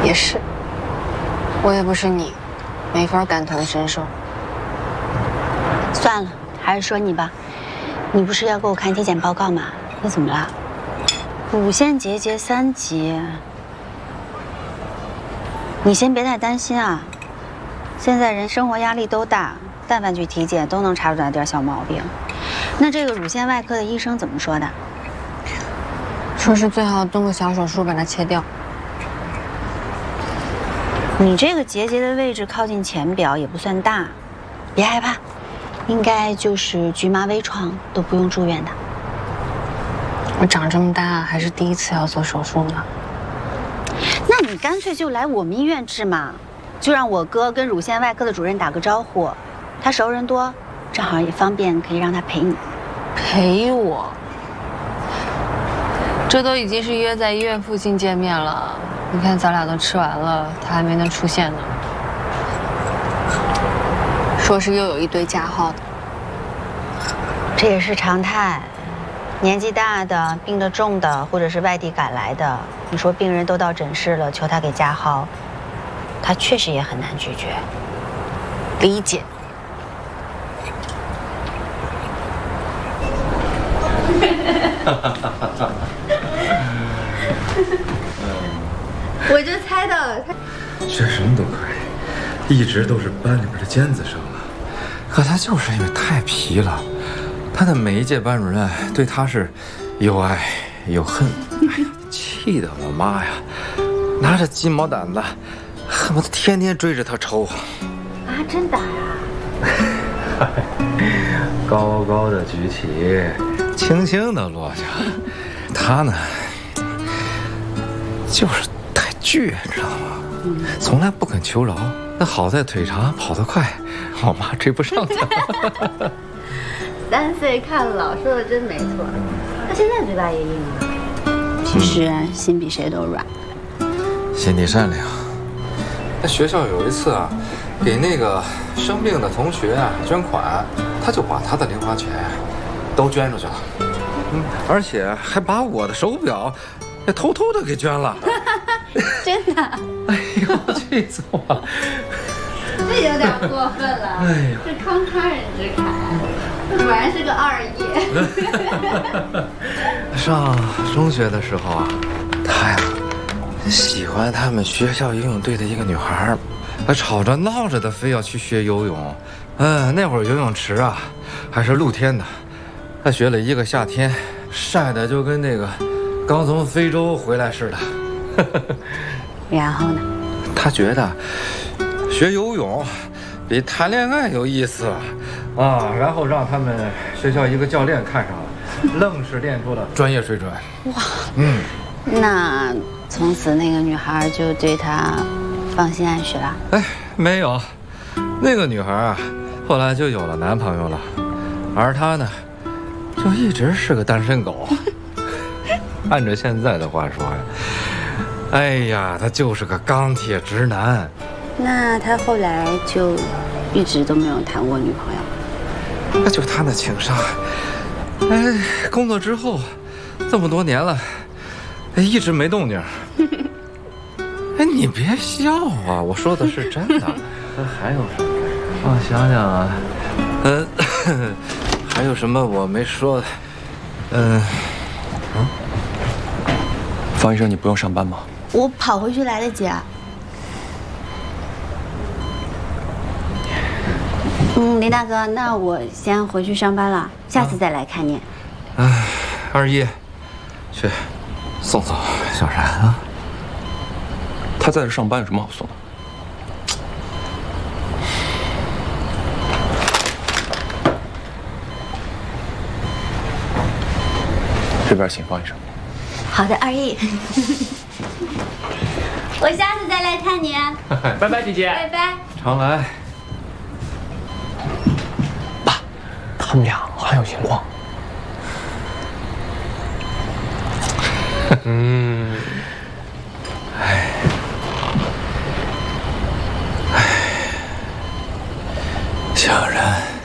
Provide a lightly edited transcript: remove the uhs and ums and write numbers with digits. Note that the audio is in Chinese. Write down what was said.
也是，我也不是你，没法感同身受。 算了，还是说你吧。你不是要给我看体检报告吗？你怎么了？乳腺结节3级。你先别太担心啊。现在人生活压力都大，但凡去体检都能查出来点小毛病。那这个乳腺外科的医生怎么说的？ 说是最好动个小手术把它切掉。 你这个结节的位置靠近浅表，也不算大，别害怕，应该就是局麻微创，都不用住院的。 我长这么大还是第一次要做手术呢。 那你干脆就来我们医院治嘛，就让我哥跟乳腺外科的主任打个招呼，他熟人多，正好也方便，可以让他陪你。 陪我？这都已经是约在医院附近见面了，你看咱俩都吃完了，他还没能出现呢。说是又有一堆加号的， 这也是常态。年纪大的、病得重的，或者是外地赶来的，你说病人都到诊室了，求他给加号，他确实也很难拒绝。 理解。 我就猜到了， 学什么都可以，一直都是班里边的尖子生了。可他就是因为太皮了，他的每一届班主任对他是又爱又恨。哎呀，气得我妈呀，拿着鸡毛掸子，恨不得天天追着他抽。 啊，真打呀？ 高高的举起，轻轻的落下。他呢，就是太倔，知道吗？从来不肯求饶。那好在腿长，跑得快，我妈追不上他。 3岁看老，说的真没错。他现在嘴巴也硬了，其实心比谁都软。 心地善良。那学校有一次啊，给那个生病的同学啊捐款，他就把他的零花钱都捐出去了。而且还把我的手表偷偷的给捐了。 真的？ 哎呦，气死我了！ 这有点过分了。 哎呀， 这康人之凯，果然是个2爷。 上中学的时候啊，他呀喜欢他们学校游泳队的一个女孩，吵着闹着的非要去学游泳。那会儿游泳池啊还是露天的，他学了1个夏天，晒得就跟那个刚从非洲回来似的。 然后呢？ 他觉得学游泳比谈恋爱有意思啊，然后让他们学校一个教练看上了，愣是练出了专业水准。 哇，那从此那个女孩就对他放心安许了？ 哎，没有，那个女孩啊，后来就有了男朋友了，而他呢，就一直是个单身狗。按照现在的话说呀，哎呀，他就是个钢铁直男。 那他后来就一直都没有谈过女朋友？ 那就他那情商，工作之后这么多年了，一直没动静。你别笑啊，我说的是真的。还有什么？我想想啊，还有什么我没说的？ 方医生，你不用上班吗？ 我跑回去来得及啊。林大哥，那我先回去上班了，下次再来看您。 二姨，去送送小然啊。 他在这上班有什么好送的？这边请，方医生。 好的，二姨。我下次再来看您。 拜拜，姐姐。 拜拜。 常来。 爸，他们俩好像有情况。 小然。